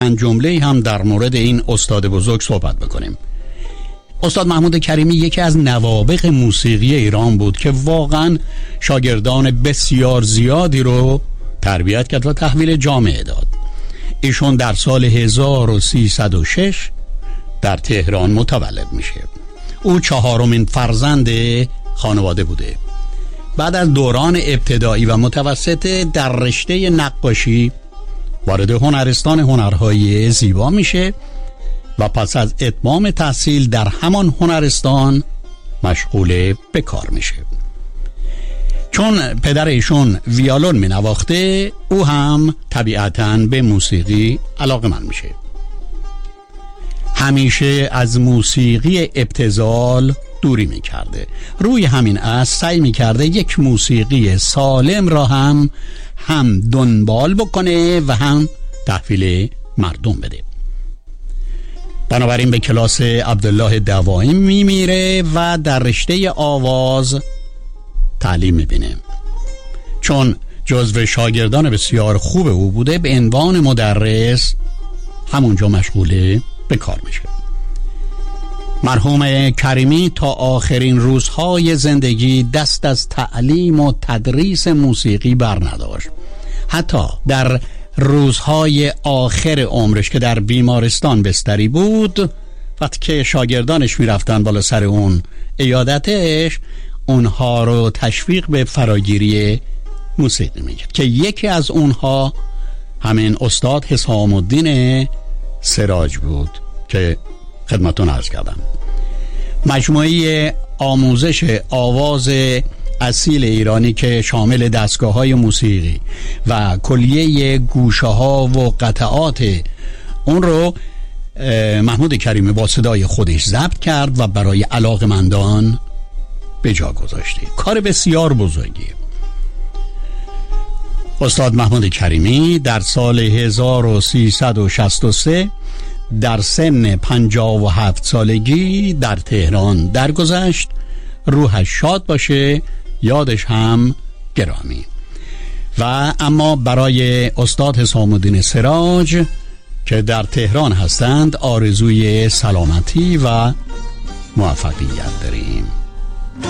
چند جمله هم در مورد این استاد بزرگ صحبت بکنیم. استاد محمود کریمی یکی از نوابغ موسیقی ایران بود که واقعا شاگردان بسیار زیادی رو تربیت کرد و تحویل جامعه داد. ایشون در سال 1306 در تهران متولد میشه. او چهارمین فرزند خانواده بوده. بعد از دوران ابتدایی و متوسط در رشته نقاشی وارد هنرستان هنرهای زیبا میشه و پس از اتمام تحصیل در همان هنرستان مشغول به کار میشه. چون پدر ایشون ویولون می نواخته، او هم طبیعتاً به موسیقی علاقه‌مند میشه. همیشه از موسیقی ابتذال دوری می کرده. روی همین اصل سعی می کرده یک موسیقی سالم را هم دنبال بکنه و هم تحویل مردم بده. بنابراین به کلاس عبدالله دوایی می میره و در رشته آواز تعلیم می بینه. چون جزو شاگردان بسیار خوب او بوده، به عنوان مدرس همونجا مشغول به کار میشه. مرحوم کریمی تا آخرین روزهای زندگی دست از تعلیم و تدریس موسیقی بر نداشت. حتی در روزهای آخر عمرش که در بیمارستان بستری بود، وقتی که شاگردانش میرفتن بالا سر اون عیادتش، اونها رو تشویق به فراگیری موسیقی میکرد که یکی از اونها همین استاد حسام الدین سراج بود که خدمتون عرض کردم. مجموعه آموزش آواز اصیل ایرانی که شامل دستگاه‌های موسیقی و کلیه گوشه‌ها و قطعات اون رو محمود کریمی با صدای خودش ضبط کرد و برای علاقه‌مندان به جا گذاشته. کار بسیار بزرگیه. استاد محمود کریمی در سال 1363 در سن 57 سالگی در تهران درگذشت. روحش شاد باشه، یادش هم گرامی. و اما برای استاد حسام الدین سراج که در تهران هستند آرزوی سلامتی و موفقیت داریم.